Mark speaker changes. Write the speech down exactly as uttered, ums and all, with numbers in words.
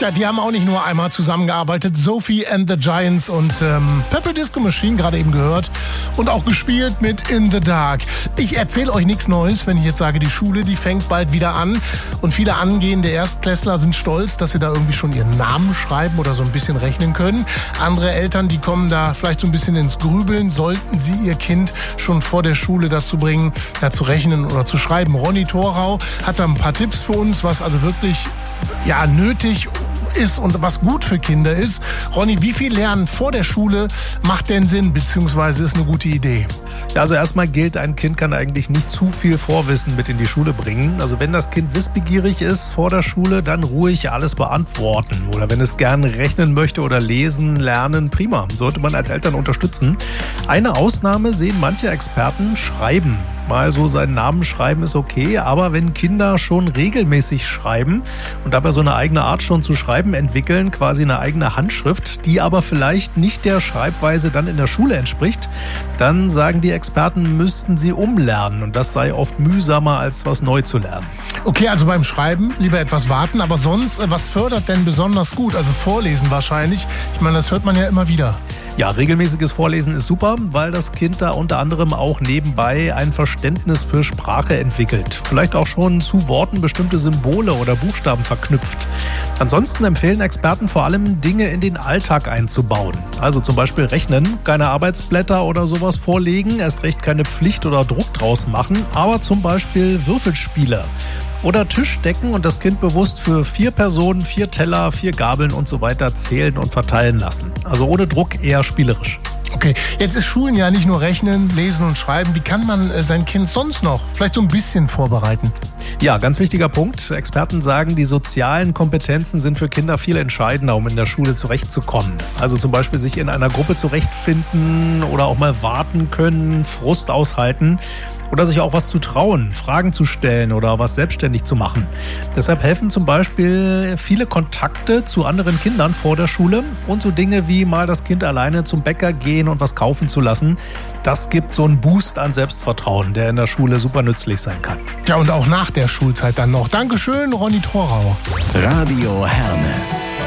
Speaker 1: Tja, die haben auch nicht nur einmal zusammengearbeitet. Sophie and the Giants und ähm, Purple Disco Machine, gerade eben gehört. Und auch gespielt mit In the Dark. Ich erzähle euch nichts Neues, wenn ich jetzt sage, die Schule, die fängt bald wieder an. Und viele angehende Erstklässler sind stolz, dass sie da irgendwie schon ihren Namen schreiben oder so ein bisschen rechnen können. Andere Eltern, die kommen da vielleicht so ein bisschen ins Grübeln. Sollten sie ihr Kind schon vor der Schule dazu bringen, da zu rechnen oder zu schreiben? Ronny Thorau hat da ein paar Tipps für uns, was also wirklich ja, nötig ist und was gut für Kinder ist. Ronny, wie viel Lernen vor der Schule macht denn Sinn, beziehungsweise ist eine gute Idee?
Speaker 2: Ja, also erstmal gilt, ein Kind kann eigentlich nicht zu viel Vorwissen mit in die Schule bringen. Also wenn das Kind wissbegierig ist vor der Schule, dann ruhig alles beantworten. Oder wenn es gern rechnen möchte oder lesen, lernen, prima. Sollte man als Eltern unterstützen. Eine Ausnahme sehen manche Experten: Schreiben. Mal so seinen Namen schreiben ist okay, aber wenn Kinder schon regelmäßig schreiben und dabei so eine eigene Art schon zu schreiben entwickeln, quasi eine eigene Handschrift, die aber vielleicht nicht der Schreibweise dann in der Schule entspricht, dann sagen die Experten, müssten sie umlernen und das sei oft mühsamer, als was neu zu lernen.
Speaker 1: Okay, also beim Schreiben lieber etwas warten, aber sonst, was fördert denn besonders gut? Also Vorlesen wahrscheinlich. Ich meine, das hört man ja immer wieder.
Speaker 2: Ja, regelmäßiges Vorlesen ist super, weil das Kind da unter anderem auch nebenbei ein Verständnis für Sprache entwickelt. Vielleicht auch schon zu Worten bestimmte Symbole oder Buchstaben verknüpft. Ansonsten empfehlen Experten vor allem, Dinge in den Alltag einzubauen. Also zum Beispiel rechnen, keine Arbeitsblätter oder sowas vorlegen, erst recht keine Pflicht oder Druck draus machen, aber zum Beispiel Würfelspiele. Oder Tisch decken und das Kind bewusst für vier Personen, vier Teller, vier Gabeln und so weiter zählen und verteilen lassen. Also ohne Druck, eher spielerisch.
Speaker 1: Okay, jetzt ist Schulen ja nicht nur Rechnen, Lesen und Schreiben. Wie kann man sein Kind sonst noch vielleicht so ein bisschen vorbereiten?
Speaker 2: Ja, ganz wichtiger Punkt. Experten sagen, die sozialen Kompetenzen sind für Kinder viel entscheidender, um in der Schule zurechtzukommen. Also zum Beispiel sich in einer Gruppe zurechtfinden oder auch mal warten können, Frust aushalten. Oder sich auch was zu trauen, Fragen zu stellen oder was selbstständig zu machen. Deshalb helfen zum Beispiel viele Kontakte zu anderen Kindern vor der Schule und so Dinge wie mal das Kind alleine zum Bäcker gehen und was kaufen zu lassen. Das gibt so einen Boost an Selbstvertrauen, der in der Schule super nützlich sein kann.
Speaker 1: Ja, und auch nach der Schulzeit dann noch. Dankeschön, Ronny Thorau.
Speaker 3: Radio Herne.